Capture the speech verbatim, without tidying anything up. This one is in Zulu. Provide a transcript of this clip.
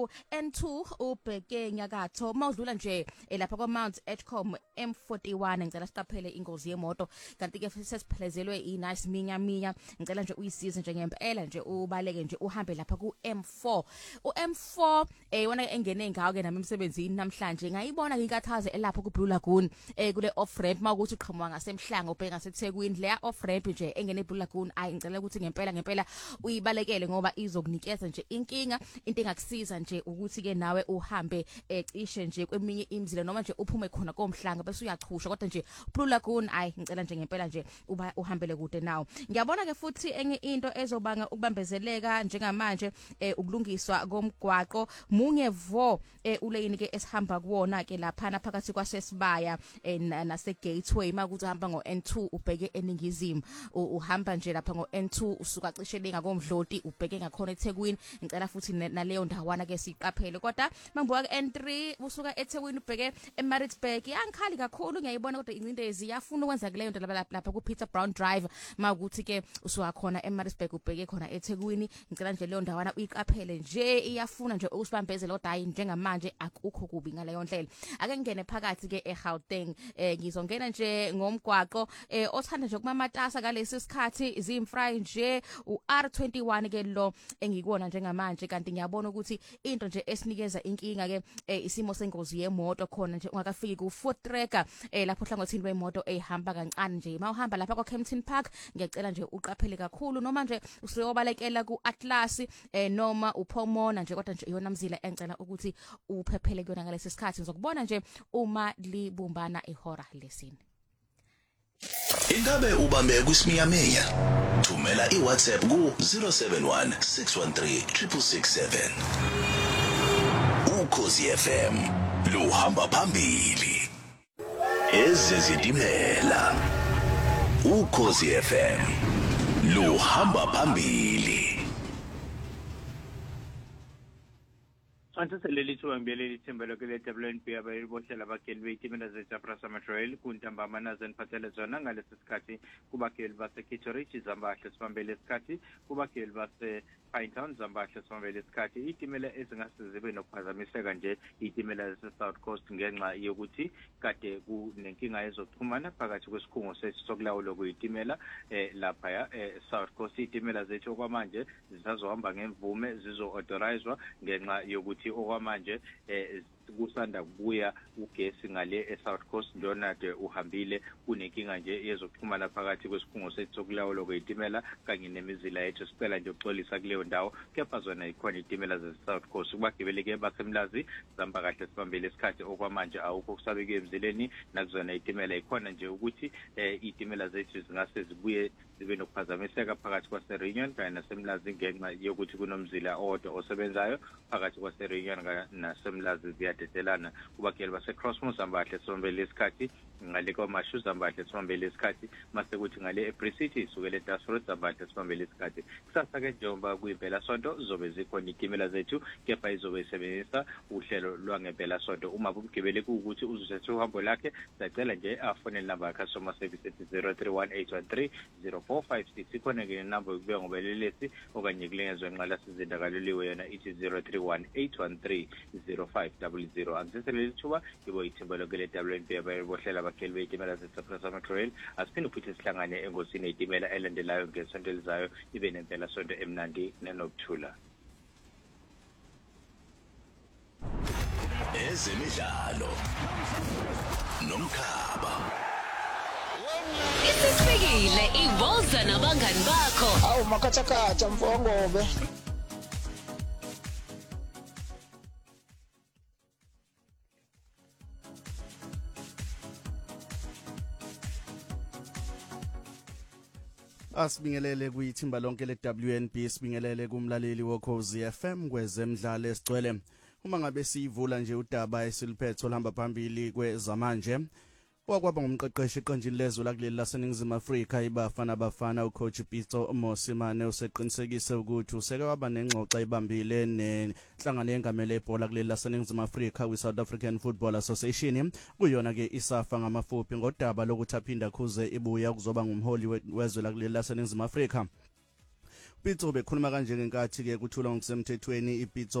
N two ubheke nyakatho mawudlula nje lapha kwa Mount Edgecombe M forty-one ngicela siqaphele ingozi yemoto kanti ke sesiphelezelwe i nice minya minya ngicela nje uyisize nje ngempela nje ubaleke nje uhambe lapha ku M four u M four eh wona engene ngawo ke nami emsebenzini namhlanje ngayibona ngikathaze lapha ku Blue Lagoon eh kule off ramp mawukuthi uqhamuka ngasemhlanga ubheka ngaseThekwini le off ramp nje engene Blue Lagoon ayi ngicela ukuthi ngempela ngempela uyibalekele ngoba izokunikeza nje inkinga into engakusiza nje ukuthi ke nawe uhambe ecishe nje kweminye imizila noma nje uphume khona komhlanga bese uyachusha kodwa nje Blue Lagoon ayi ngicela nje ngempela nje uba uhambele kude nawo ngiyabona ke futhi enye into ezobanga ukubambezeleka njengamanje ukulungiswa komgwaqo munye vo uleyini ke esihamba kuwona ke lapha phakathi kwaSesibaya nase Gateway makuthi uhamba ngo N two ubheke eningizimu uhamba nje lapha ngo N two usuka cishe lenga komdloti ubheke ngakhona eThekwini ngicela futhi naleyo ndawana ke siqaphele kodwa mangibuka ke N three usuka eThekwini ubheke eMaritzburg yangikhali kakhulu ngiyayibona kodwa incindezi yafuna ukwenza kuleyo nto lapha ku Peter Brown Drive makuthi ke usuka khona eMaritzburg ubheke khona eThekwini ngicela nje leyo ndawana uyiqaphele nje iyafuna nje ukusibambezela kodwa hayi njengamanje akukho kubi ngaleyo ndlela ake ngene phakathi ke eGauteng eh ngizongena nje ngomgwaqo eh othanda nje kumamatasa kalesi sikhathi zimfry nje u R twenty-one ke lo engikuona njengamanje kanti ngiyabona ukuthi into nje esinikeza inkinga ke isimo sengozi yemoto khona nje ungakafiki ku foot tracker eh lapho hlangothini wemoto ehamba kancane nje mawuhamba lapha kwa Kempton Park ngiyacela nje uqaphele kakhulu noma nje usiyobalekela ku Atlas eh noma uPomona nje kodwa nje iyona mzila engicela ukuthi uphephele kuyona ngalesi sikhathi ngizokubona nje uma libumbana ihora lesine. Ingabe ubambe kusiminyaminya thumela iWhatsApp ku zero seven one six one three six six seven Ukhozi F M luhamba phambili ezizitimela Ukhozi F M luhamba phambili. Antsiseleli thubambeleli thembelo ke le W N B abayibohlela abageli beyitimela zeJabrasa Matrail kuntambama nazen phathele zona ngalesi sikhathi kubageli base Kitchen Zambahle sibambele isikhathi kubageli base Pinetown Zambahle sibambele isikhathi itimela ezingasizibe nokuphazamiseka nje itimela ze South Coast ngenxa yokuthi kade kunenkinga ezoxhumana phakathi kwesikhungo sesokulawula kweyitimela eh lapha ya South Coast itimela zethu kwamanje zisazohamba ngemvume zizo authorized ngenxa yokuthi okwamanje eh kusanda kubuya ugesi ngale eSouth Coast ndona ke uhambile kunenkinga nje yezoxhumana phakathi kwesikhungo sethokulawula kweyitimela kanye nemizila yethu sicela nje uxolisa kuleyo ndawo kepha zona ikhona itimela zeSouth Coast kubagibeleke basemlazi zamba kahle sibambele isikhathi okwamanje awukho kusabeke emzileni nakuzona itimela ikhona nje ukuthi eh itimela zethu zingase zibuye zibe nokuphazamiseka phakathi kwaseReunion kanye nasemlazi ngenxa yokuthi kunomzila owodwa osebenzayo phakathi kwaseReunion nasemlazi ziyadedelana kubageli base Crossmore Zambahle sibambele isikhathi ngale kwaMashu Zambahle sibambele isikhathi mase kuthi ngale ePrecity isukele eDasford Zambahle sibambele isikhathi kusasa ke njengoba kuyimpela sonto zobe zikhona itimela zethu kepha izobe isebenzisa uhlelo lwangempela sonto uma kubugibele ukuthi uzosethe uhambo lakhe sicela nje afone number yakhe customer service ethi zero three one eight one three zero four five six ikhona ke number ukubeka ngobelelesi okanye kulengezwe enqala sizindakaleliwe yona ithi zero three one eight one three zero five zero zero angiseseleli thuba ibo ithembelo ke le W N B abayibohlela abageli beyitimela zeJabrasa Matrail asiphinde futhi sihlangane engosini yeyitimela elandelayo ngesonto elizayo ibe nempela sonto emnandi nenokuthula. Ezemidlalo nomkhaba isifikile iwoza nabangani bakho awu makhathakhatha mfongobe Asibingelele kuyithimba lonke le W N B sibingelele kumlaleli woKhozi F M kwezemidlalo esigcwele uma ngabe sivula nje udaba esiliphetho lihamba phambili kwezamanje wakwaba ngumqeqeshi eqenjini lezwe lakuleli laseNingizimu Afrika ibafana bafana ucoach Pitso Mosimane useqinisekise ukuthi useke waba nengxoxa ibambile nenhlangano yengamele ibhola kuleli laseNingizimu Afrika kwi-South African Football Association kuyona ke isafa ngamafuphi ngodaba lokuthi aphinda khuze ibuya kuzoba ngumholi wezwe lakuleli laseNingizimu Afrika. Pitso bekhuluma kanje ngenkathi ke kuthula ngokusemthethweni iPitso